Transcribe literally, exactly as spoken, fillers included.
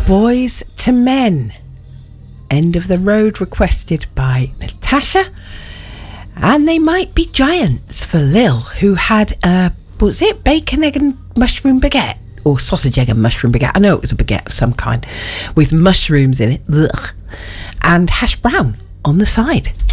Boys to Men. End of the Road requested by Natasha. And They Might Be Giants for Lil, who had a, was it bacon, egg and mushroom baguette? Or sausage, egg and mushroom baguette. I know it was a baguette of some kind with mushrooms in it. Ugh. And hash brown on the side.